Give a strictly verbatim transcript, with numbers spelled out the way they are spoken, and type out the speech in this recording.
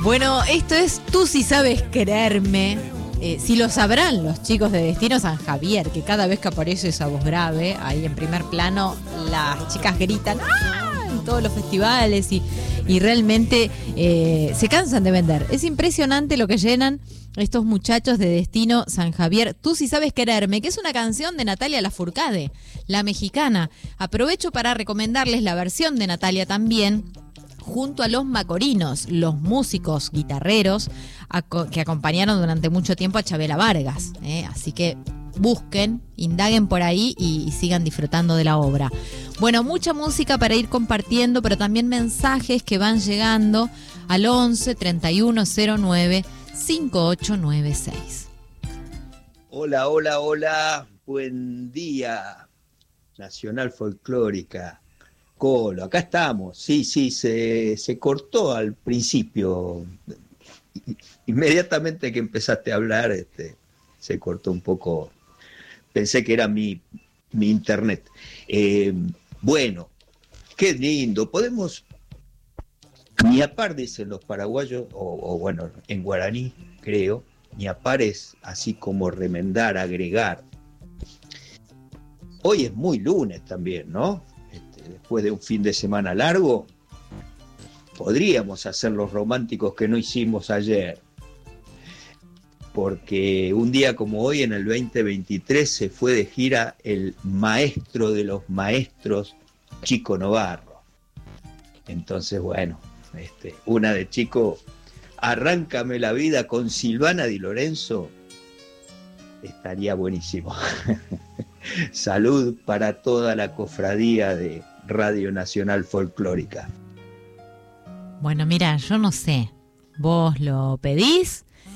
Bueno, esto es Tú Si Sabes Quererme. Eh, si lo sabrán los chicos de Destino San Javier, que cada vez que aparece esa voz grave, ahí en primer plano, las chicas gritan ¡ah! En todos los festivales y, y realmente eh, se cansan de vender. Es impresionante lo que llenan estos muchachos de Destino San Javier. Tú Si Sabes Quererme, que es una canción de Natalia Lafourcade, la mexicana. Aprovecho para recomendarles la versión de Natalia también, junto a los Macorinos, los músicos guitarreros aco- que acompañaron durante mucho tiempo a Chabela Vargas. ¿eh? Así que busquen, indaguen por ahí y, y sigan disfrutando de la obra. Bueno, mucha música para ir compartiendo, pero también mensajes que van llegando al once, treinta y uno, cero nueve, cincuenta y ocho noventa y seis. Hola, hola, hola. Buen día. Nacional Folclórica. Colo, acá estamos. Sí, sí, se, se cortó al principio. Inmediatamente que empezaste a hablar, este, se cortó un poco. Pensé que era mi, mi internet. Eh, bueno, qué lindo. Podemos, ñapar, dicen los paraguayos, o, o bueno, en guaraní, creo. Ñapar es así como remendar, agregar. Hoy es muy lunes también, ¿no? Después de un fin de semana largo, podríamos hacer los románticos que no hicimos ayer, porque un día como hoy, en el veinte veintitrés, se fue de gira el maestro de los maestros, Chico Novarro. Entonces, bueno, este, una de Chico, Arráncame la vida con Silvana Di Lorenzo, estaría buenísimo. Salud para toda la cofradía de Radio Nacional Folclórica. Bueno, mira, yo no sé. ¿Vos lo pedís?